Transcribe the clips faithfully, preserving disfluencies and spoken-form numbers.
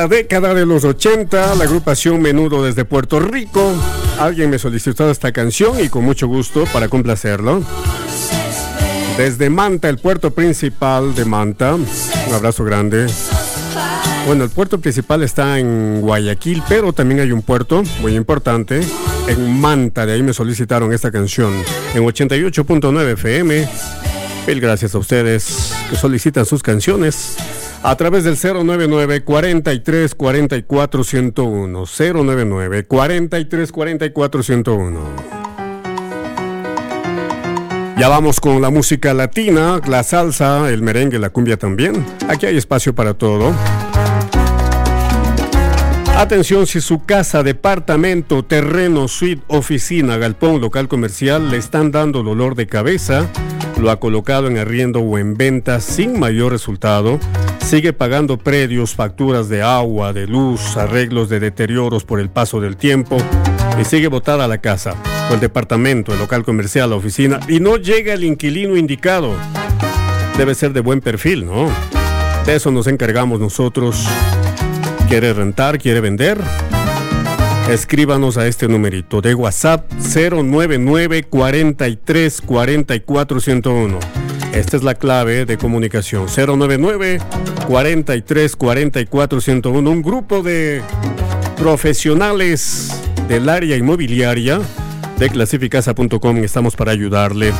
La década de los ochenta, la agrupación Menudo desde Puerto Rico. Alguien me solicitó esta canción y con mucho gusto para complacerlo. Desde Manta, el puerto principal de Manta. Un abrazo grande. Bueno, el puerto principal está en Guayaquil, pero también hay un puerto muy importante en Manta. De ahí me solicitaron esta canción en ochenta y ocho punto nueve F M. Mil gracias a ustedes que solicitan sus canciones a través del cero noventa y nueve, cuarenta y tres, cuarenta y cuatro, ciento uno. cero noventa y nueve, cuarenta y tres, cuarenta y cuatro, ciento uno. Ya vamos con la música latina, la salsa, el merengue, la cumbia también. Aquí hay espacio para todo. Atención, si su casa, departamento, terreno, suite, oficina, galpón, local comercial le están dando dolor de cabeza, lo ha colocado en arriendo o en venta sin mayor resultado, sigue pagando predios, facturas de agua, de luz, arreglos de deterioros por el paso del tiempo y sigue botada la casa o el departamento, el local comercial, la oficina y no llega el inquilino indicado, debe ser de buen perfil, ¿no? De eso nos encargamos nosotros. ¿Quiere rentar? ¿Quiere vender? Escríbanos a este numerito de WhatsApp cero noventa y nueve, cuarenta y tres, cuarenta y cuatro, ciento uno. Esta es la clave de comunicación. cero noventa y nueve, cuarenta y tres, cuarenta y cuatro, ciento uno. Un grupo de profesionales del área inmobiliaria de clasificasa punto com. Estamos para ayudarle.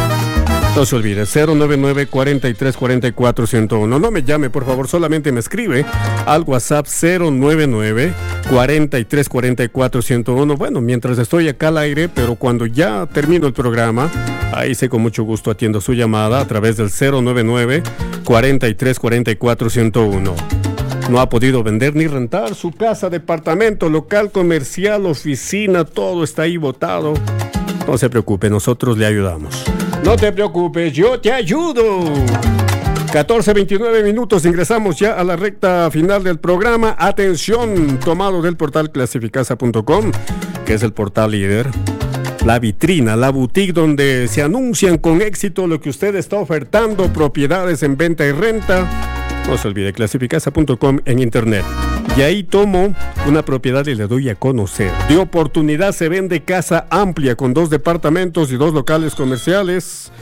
No se olvide, cero noventa y nueve, cuarenta y tres, cuarenta y cuatro, ciento uno. No me llame, por favor, solamente me escribe al WhatsApp cero noventa y nueve, cuarenta y tres, cuarenta y cuatro, ciento uno. Bueno, mientras estoy acá al aire, pero cuando ya termino el programa, ahí sí con mucho gusto atiendo su llamada a través del cero noventa y nueve, cuarenta y tres, cuarenta y cuatro, ciento uno. No ha podido vender ni rentar su casa, departamento, local comercial, oficina, todo está ahí botado. No se preocupe, nosotros le ayudamos. No te preocupes, yo te ayudo. catorce veintinueve minutos, ingresamos ya a la recta final del programa. Atención, tomado del portal clasificasa punto com, que es el portal líder. La vitrina, la boutique donde se anuncian con éxito lo que usted está ofertando, propiedades en venta y renta. No se olvide, clasificasa punto com en internet. Y ahí tomo una propiedad y le doy a conocer. De oportunidad se vende casa amplia con dos departamentos y dos locales comerciales.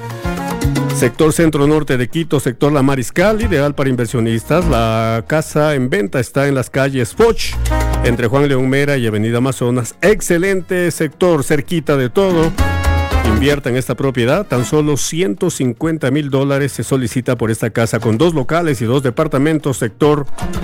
Sector centro-norte de Quito, sector La Mariscal, ideal para inversionistas. La casa en venta está en las calles Foch, entre Juan León Mera y Avenida Amazonas. Excelente sector, cerquita de todo. Invierta en esta propiedad, tan solo ciento cincuenta mil dólares se solicita por esta casa con dos locales y dos departamentos, sector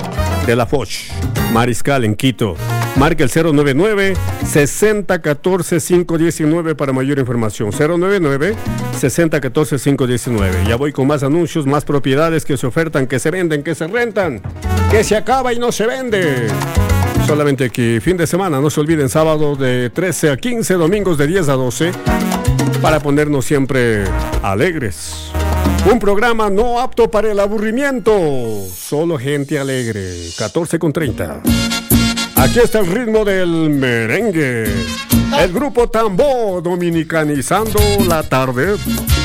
de la Foch, Mariscal en Quito. Marque el cero noventa y nueve, sesenta, catorce, quinientos diecinueve para mayor información. cero noventa y nueve, sesenta, catorce, quinientos diecinueve. Ya voy con más anuncios, más propiedades que se ofertan, que se venden, que se rentan, que se acaba y no se vende. Solamente aquí, fin de semana, no se olviden, sábado de trece a quince, domingos de diez a doce, para ponernos siempre alegres. Un programa no apto para el aburrimiento, solo gente alegre. catorce con treinta. Aquí está el ritmo del merengue. El grupo Tambó, dominicanizando la tarde.